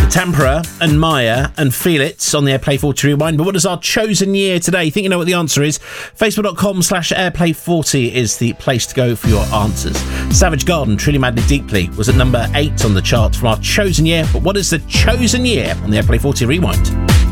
Tempera and Maya and Feel It on the Airplay 40 Rewind. But what is our chosen year today? Think you know what the answer is? Facebook.com/Airplay40 is the place to go for your answers. Savage Garden, Truly Madly Deeply, was at number 8 on the chart from our chosen year. But what is the chosen year on the Airplay 40 Rewind?